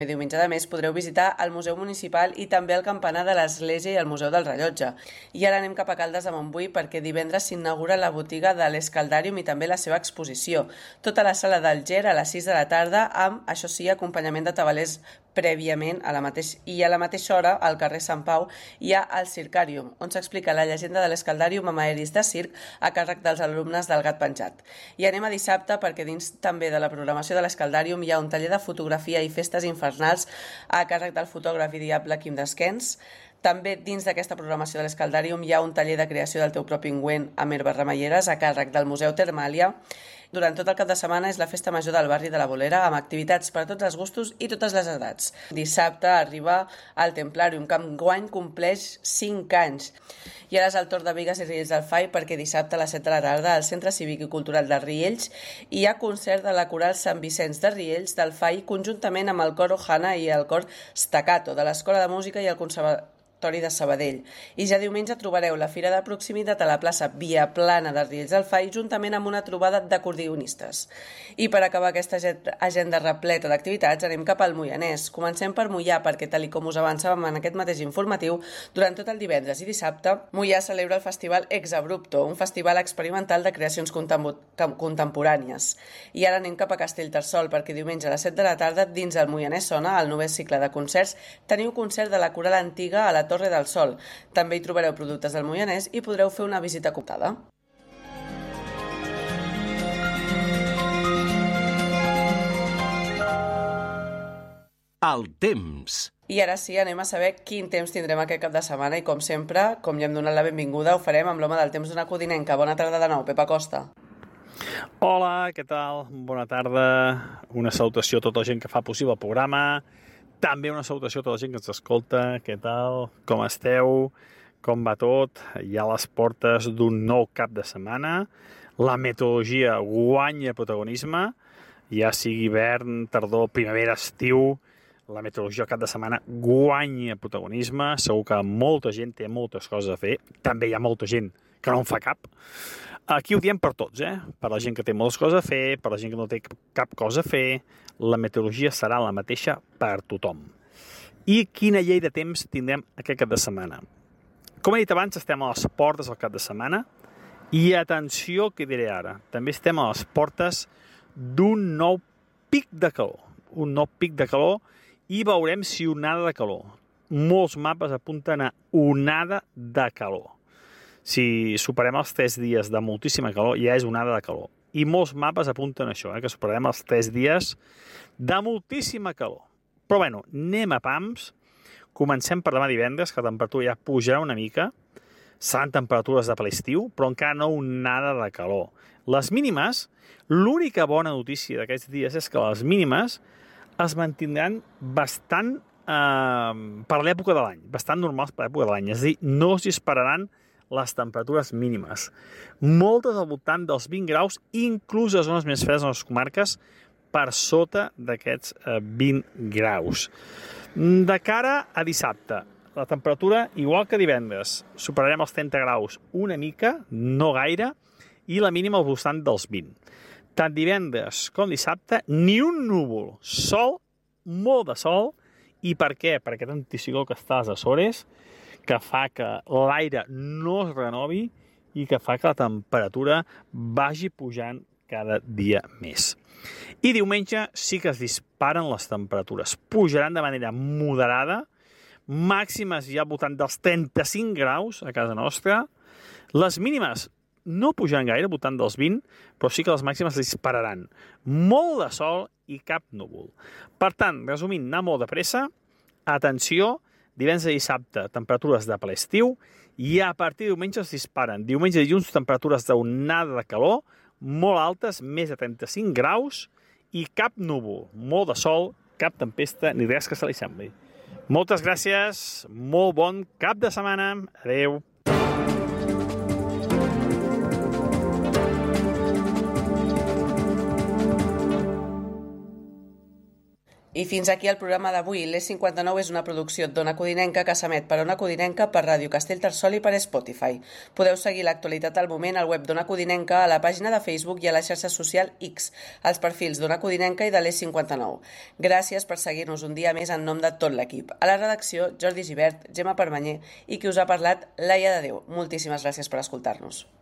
Diumenge, a més, podreu visitar el Museu Municipal i també el campanar de l'Església i el Museu del Rellotge. I ara anem cap a Caldes de Montbui perquè divendres s'inaugura la botiga de l'Escaldarium i també la seva exposició. Tota la sala del Ger a les 6 de la tarda amb, això sí, acompanyament de tabalers prèviament a la mateixa hora al carrer Sant Pau hi ha el Circarium, on s'explica la llegenda de l'Escaldarium amb aeris de circ a càrrec dels alumnes del Gat Penjat. I anem a dissabte perquè dins també de la programació de l'Escaldarium hi ha un taller de fotografia i festes infernals a càrrec del fotògraf i diable Quim Desquens. També dins d'aquesta programació de l'Escaldarium hi ha un taller de creació del teu propi ungüent amb herbes remeieres a càrrec del Museu Termàlia. Durant tot el cap de setmana és la festa major del barri de la Bolera amb activitats per a tots els gustos i totes les edats. Dissabte arriba al Templarium, que enguany compleix 5 anys. I ara és el torn de Bigues i Riells del FAI perquè dissabte a les 7 de la tarda al Centre Cívic i Cultural de Riells hi ha concert de la Coral Sant Vicenç de Riells del FAI conjuntament amb el cor Ohana i el cor Staccato de l'Escola de Música i el Conservatori de Sabadell. I ja diumenge trobareu la Fira de Proximitat a la plaça Viaplana de Riells del FAI juntament amb una trobada d'acordionistes. I per acabar aquesta agenda repleta d'activitats anem cap al Moianès. Comencem per Moià perquè, tal com us avançàvem en aquest mateix informatiu, durant tot el divendres i dissabte, Moià celebra el festival Ex Abrupto, un festival experimental de creacions contemporànies. I ara anem cap a Castellterçol perquè diumenge a les 7 de la tarda dins el Moianès Sona, el 9è cicle de concerts, teniu concert de la Coral Antiga a la Torre del Sol. També hi trobareu productes del Moianès i podreu fer una visita comptada. El temps. I ara sí, anem a saber quin temps tindrem aquest cap de setmana i com sempre, com ja hem donat la benvinguda, ho farem amb l'home del temps d'una codinenca. Bona tarda de nou, Pep Acosta. Hola, què tal? Bona tarda. Una salutació a tota la gent que fa possible el programa. També una salutació a tota la gent que ens escolta. Què tal? Com esteu? Com va tot? Hi ha les portes d'un nou cap de setmana. La meteorologia guanya protagonisme. Ja sigui hivern, tardor, primavera, estiu. La meteorologia al cap de setmana guanya protagonisme. Segur que molta gent té moltes coses a fer. També hi ha molta gent que no en fa cap. Aquí ho diem per tots, Per la gent que té moltes coses a fer, per la gent que no té cap cosa a fer, la meteorologia serà la mateixa per tothom. I quina llei de temps tindrem aquest cap de setmana? Com he dit abans, estem a les portes del cap de setmana i atenció que diré ara, també estem a les portes d'un nou pic de calor. Un nou pic de calor i veurem si onada de calor. Molts mapes apunten a onada de calor. Si superem els 3 dies de moltíssima calor, ja és onada de calor. I molts mapes apunten a això, que superarem els 3 dies de moltíssima calor. Però bueno, anem a pams. Comencem per demà divendres, que la temperatura ja pujarà una mica. Seran temperatures de ple estiu, però encara no onada de calor. Les mínimes, l'única bona notícia d'aquests dies és que les mínimes es mantindran bastant per l'època de l'any, bastant normals per l'època de l'any. És a dir, no es dispararan les temperatures mínimes. Moltes al voltant dels 20 graus, inclús a zones més fredes en les comarques, per sota d'aquests 20 graus. De cara a dissabte, la temperatura, igual que divendres, superarem els 30 graus una mica, no gaire, i la mínima al voltant dels 20. Tant divendres com dissabte, ni un núvol, sol, molt de sol, i per què? Per aquest anticicló que està a les Açores, que fa que l'aire no es renovi i que fa que la temperatura vagi pujant cada dia més. I diumenge sí que es disparen les temperatures. Pujaran de manera moderada, màximes ja al voltant dels 35 graus a casa nostra. Les mínimes no pujaran gaire, al voltant dels 20, però sí que les màximes es dispararan. Molt de sol i cap núvol. Per tant, resumint, anar molt de pressa, atenció, divendres i dissabte, temperatures de ple estiu, i a partir de diumenge es disparen. Diumenge i dilluns, temperatures d'onada de calor, molt altes, més de 35 graus, i cap núvol, molt de sol, cap tempesta, ni res que se li sembli. Moltes gràcies, molt bon cap de setmana, adeu. I fins aquí el programa d'avui. l'E59 és una producció d'Ona Codinenca que s'emet per Ona Codinenca, per Ràdio Castellterçol i per Spotify. Podeu seguir l'actualitat al moment al web d'Ona Codinenca, a la pàgina de Facebook i a la xarxa social X, als perfils d'Ona Codinenca i de l'E59. Gràcies per seguir-nos un dia més en nom de tot l'equip. A la redacció, Jordi Gibert, Gemma Permanyer i qui us ha parlat, Laia de Déu. Moltíssimes gràcies per escoltar-nos.